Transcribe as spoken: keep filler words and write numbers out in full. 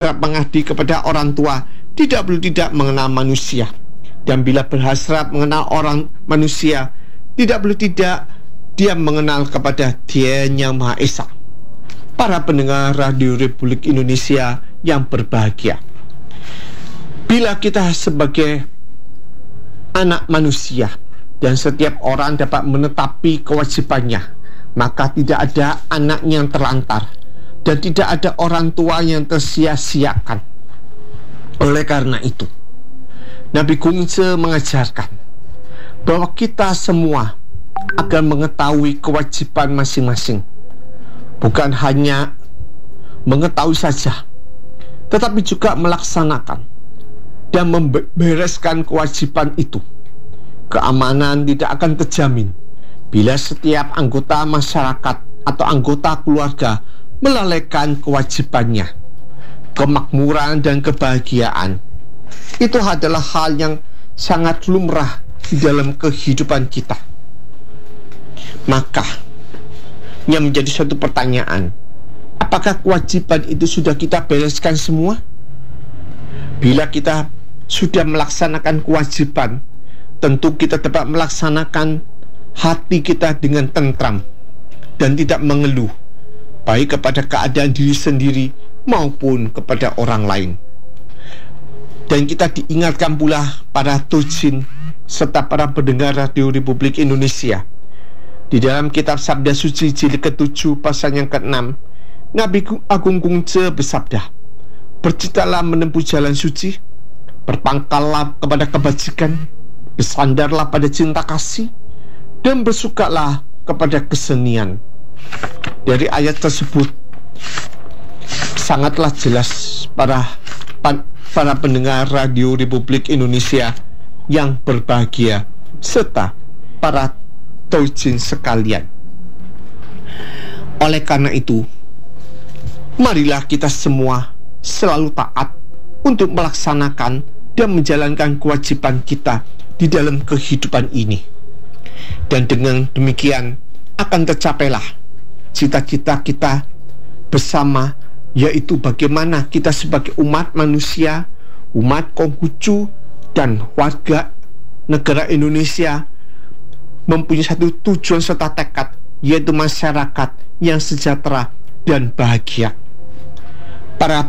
berhasrat mengabdi kepada orang tua, tidak perlu tidak mengenal manusia. Dan bila berhasrat mengenal orang manusia, tidak perlu tidak dia mengenal kepada Dia Yang Maha Esa. Para pendengar Radio Republik Indonesia yang berbahagia, bila kita sebagai anak manusia dan setiap orang dapat menetapi kewajibannya, maka tidak ada anak yang terlantar dan tidak ada orang tua yang tersia-siakan. Oleh karena itu, Nabi Gungce mengajarkan bahwa kita semua akan mengetahui kewajiban masing-masing. Bukan hanya mengetahui saja, tetapi juga melaksanakan dan membereskan kewajiban itu. Keamanan tidak akan terjamin bila setiap anggota masyarakat atau anggota keluarga melalaikan kewajibannya. Kemakmuran dan kebahagiaan itu adalah hal yang sangat lumrah di dalam kehidupan kita. Maka yang menjadi suatu pertanyaan, apakah kewajiban itu sudah kita bereskan semua? Bila kita sudah melaksanakan kewajiban, tentu kita dapat melaksanakan hati kita dengan tentram dan tidak mengeluh, baik kepada keadaan diri sendiri maupun kepada orang lain. Dan kita diingatkan pula para Tojin serta para pendengar Radio Republik Indonesia, di dalam kitab Sabda Suci jilid ketujuh pasal yang keenam, Nabi Agung Gungce bersabda, bercitalah menempuh jalan suci, berpangkallah kepada kebajikan, bersandarlah pada cinta kasih, dan bersukalah kepada kesenian. Dari ayat tersebut sangatlah jelas para para pendengar Radio Republik Indonesia yang berbahagia serta para Tojin sekalian. Oleh karena itu, marilah kita semua selalu taat untuk melaksanakan dan menjalankan kewajiban kita di dalam kehidupan ini. Dan dengan demikian akan tercapailah cita-cita kita bersama, yaitu bagaimana kita sebagai umat manusia, umat Konghucu dan warga negara Indonesia mempunyai satu tujuan serta tekad, yaitu masyarakat yang sejahtera dan bahagia. Para